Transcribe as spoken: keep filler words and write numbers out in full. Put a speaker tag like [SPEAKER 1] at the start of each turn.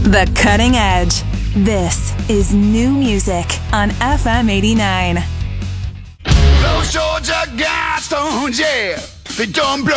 [SPEAKER 1] The Cutting Edge. This is new music on F M eighty-nine.
[SPEAKER 2] Those Georgia Guidestones, yeah, they don't blow.